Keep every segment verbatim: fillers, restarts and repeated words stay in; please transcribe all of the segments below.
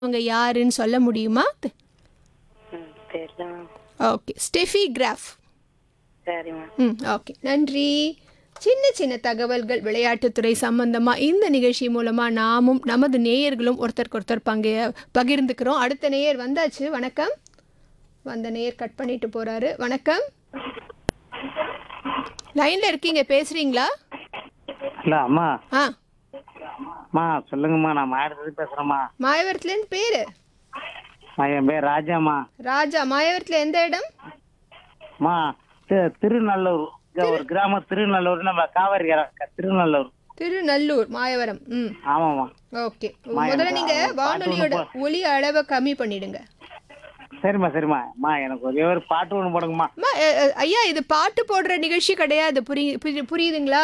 அவங்க யாருன்னு சொல்ல முடியுமா? ம் தெரியல மேம். Okay, Steffi graph. சரி மேம். ம் ஓகே, நன்றி. சின்ன சின்ன தகவல்கள் விளையாட்டுத்துறை சம்பந்தமாக இந்த நிகழ்ச்சி மூலமாக நாமும் நமது நேயர்களும் ஒருத்தருக்கு ஒருத்தர் பங்கு பகிர்ந்துக்கிறோம். அடுத்த நேயர் வந்தாச்சு. வணக்கம். வந்த நேயர் கட் பண்ணிட்டு போகிறாரு. வணக்கம், லைனில் இருக்கீங்க, பேசுகிறீங்களா? ஹலோ அம்மா. ஆ, அம்மா சொல்லுங்கம்மா, நான் மாயவரத்துலேருந்து பேசுகிறேம்மா. மாயவரத்துலேருந்து பேர்? என் பேர் ராஜாம்மா. ராஜா. மாயவரத்தில் எந்த இடம்? அம்மா தி- திருநல்லூர், இங்க ஒரு கிராமம் திருநல்லூர், நம்ம காவேரி கரை, திருநல்லூர். திருநல்லூர், மாயவரம். ம் ஆமாம்மா. ஓகே. மாயவரம். முதல்ல நீங்கள் பாட்டு வானொலியோட ஒன்று போ- ஒலி அளவை கம்மி பண்ணிடுங்க. சரிம்மா சரிம்மா. அம்மா எனக்கு ஒரே ஒரு பாட்டு ஒன்று போடுங்கம்மா. அம்மா, அ, அ, ஐயா, இது பாட்டு போடுற நிகழ்ச்சி கிடையாது. புரிய புரி- புரியுதுங்களா?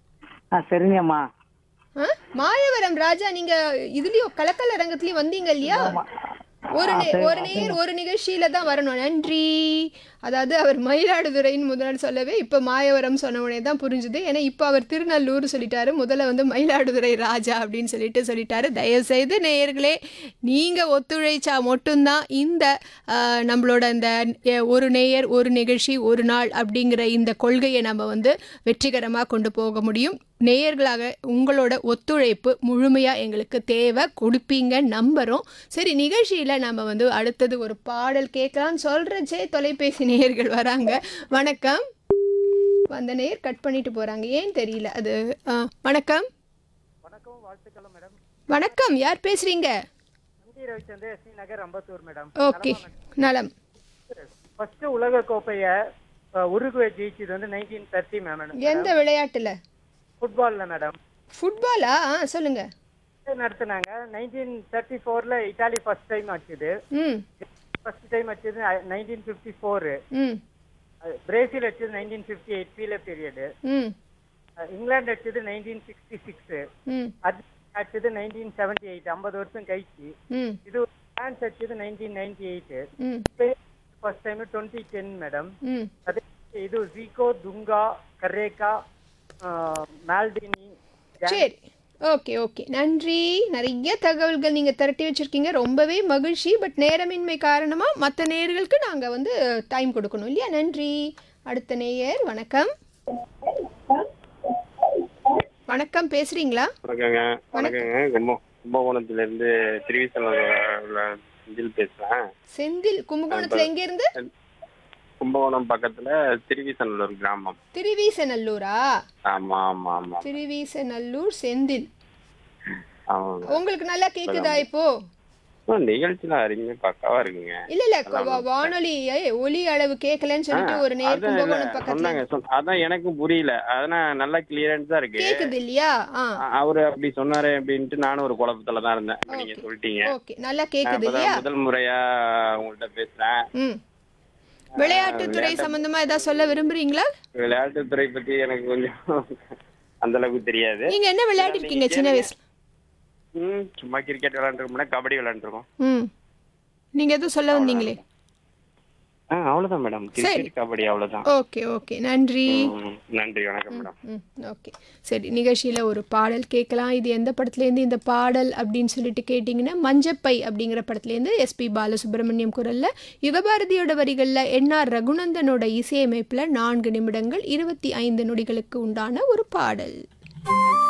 ஆ சரிங்கம்மா. ஆ? மாயவரம் ராஜா, நீங்க இதுலயும் கலக்கல் அரங்கத்துலயும் வந்தீங்க இல்லையா? ஒரு நே- ஒரு நேர் ஒரு நிகழ்ச்சியில தான் வரணும். நன்றி. அதாவது அவர் மயிலாடுதுறைன்னு முதல்ல சொல்லவே இப்போ மாயவரம் சொன்ன உடனே தான் புரிஞ்சுது. ஏன்னா இப்போ அவர் திருநல்லூர் சொல்லிட்டாரு, முதல்ல வந்து மயிலாடுதுறை ராஜா அப்படின்னு சொல்லிட்டு சொல்லிட்டாரு. தயவுசெய்து நேயர்களே, நீங்கள் ஒத்துழைச்சா மட்டும்தான் இந்த ஆ, நம்மளோட இந்த எ, ஒரு நேயர் ஒரு நிகழ்ச்சி ஒரு நாள் அப்படிங்கிற இந்த கொள்கையை நம்ம வந்து வெற்றிகரமாக கொண்டு போக முடியும். நேயர்களாக உங்களோட ஒத்துழைப்பு முழுமையாக எங்களுக்கு தேவை, கொடுப்பீங்க நம்புகிறோம். சரி, நிகழ்ச்சியில் நம்ம வந்து அடுத்தது ஒரு பாடல் கேட்கலான்னு சொல்கிறச்சே தொலைபேசி நேயர்கள் வராங்க. வணக்கம். வந்த நேயர் கட் பண்ணிட்டு போகிறாங்க, ஏன் தெரியல அது. ஆ, வணக்கம். வணக்கம், வாழ்த்துக்கள் மேடம். வணக்கம், யார் பேசுகிறீங்க? எம்டி ரவிச்சந்திர, எஸ்வி நகர், அம்பத்தூர் மேடம். ஓகே, நலம். ஃபர்ஸ்ட் உலக கோப்பையை உருகுவே ஜெயிச்சது வந்து நைன்டீன் தேர்ட்டி மேம். எந்த விளையாட்டில்? ஃபுட்பால்ல மேடம். ஃபுட்பாலா? ஆ, சொல்லுங்கள். நடத்துனாங்க. நைன்டீன் தேர்ட்டி ஃபோர்ல இட்டாலி ஃபர்ஸ்ட் டைம் அடிச்சது. ம் ஃபர்ஸ்ட் டைம் அடிச்சது நைன்டீன் ஃபிஃப்டி ஃபோர். ம் பிரேசில் அடிச்சது நைன்டீன் ஃபிஃப்டி எயிட் பீல பீரியடு. ம் இங்கிலாந்து அடிச்சது நைன்டீன் சிக்ஸ்டி சிக்ஸ். ம் அடிச்சது நைன்டீன் செவன்டி எயிட், ஐம்பது வருஷம் கழிச்சு. ம் இது பிரான்ஸ் அடிச்சது நைன்டீன் நைன்டி எயிட். ம் first time twenty ten madam. ம் அதே இது ஜீகோ, துங்கா, கரேகா, மால்டினி. சரி, ஓகே ஓகே, நன்றி. நிறைய தகவல்கள் நீங்கள் திரட்டி வச்சுருக்கீங்க, ரொம்பவே மகிழ்ச்சி. பட் நேரமின்மை காரணமாக மற்ற நேயர்களுக்கு நாங்கள் வந்து டைம் கொடுக்கணும் இல்லையா? நன்றி. அடுத்த நேயர். வணக்கம். வணக்கம், பேசுகிறீங்களா? வணக்கங்க. வணக்கங்க. கும்ப கும்பகோணத்துல இருந்து திருவிசனூர் செந்தில் பேசுறேன். செந்தில். கும்பகோணத்தில் எங்கேருந்து? கும்பகோணம் பக்கத்துல திருவிசநல்லூர் கிராமம். திருவீசநல்லூரா? ஆமா ஆமா ஆமா. திருவீசநல்லூர், செந்தில். ஆமாங்க. உங்களுக்கு நல்லா கேட்குதா இப்போ? நிகழ்ச்சிலாம் அருமையா பக்காவா இருக்குங்க. இல்ல இல்ல வா- வானொலி ஏய், ஒலி அளவு கேட்கலன்னு சொல்லிட்டு ஒரு நேர் அதான் இல்ல, கும்பகோணம் பக்கத்துல சொன்னாங்க சொன்ன- அதான் எனக்கும் புரியல. அதனால் நல்லா கிளியரன்ஸா இருக்கு. கேக்குது இல்லையா? ஆ, அ- அவரு அப்படி சொன்னாரு அப்படின்ட்டு நானும் ஒரு குழப்பத்துல தான் இருந்தேன். இப்ப நீங்க ஓகே சொல்லிட்டீங்க. ஓகே, நல்லா நான் கேக்குது இல்லையா? இப்பதான் முதல் முறையா உங்கள்கிட்ட பேசுறேன். ம் விளையாட்டுத்துறை சம்பந்தமா ஏதாவது சொல்ல விரும்புறீங்களா? விளையாட்டுத்துறை பத்தி எனக்கு கொஞ்சம் அந்த அளவுக்கு தெரியாது. நீங்க என்ன விளையாடி இருக்கீங்க சின்ன வயசுல? ம், சும்மா கிரிக்கெட் விளையாண்டுருக்கோம், கபடி விளையாண்டுருக்கோம். ம் நீங்க எதுவும் சொல்ல வந்தீங்களே? ஆ அவ்வளவுதான் மேடம். சரி. கிரிக்கெட் கபடி அவ்வளவுதான். ஓகே ஓகே, நன்றி. ம், நன்றி, வணக்கம் மேடம். ம் ஓகே, சரி, நிகழ்ச்சியில் ஒரு பாடல் கேட்கலாம். இது எந்த படத்துலேருந்து இந்த பாடல் அப்படின்னு சொல்லிட்டு கேட்டிங்கன்னா, மஞ்சப்பை அப்படிங்கிற படத்துலேருந்து எஸ்பி பாலசுப்ரமணியம் குரலில், யுகபாரதியோட வரிகளில் என்ஆர் ரகுநந்தனோட இசையமைப்பில் நான்கு நிமிடங்கள் இருபத்தி ஐந்து நொடிகளுக்கு உண்டான ஒரு பாடல்.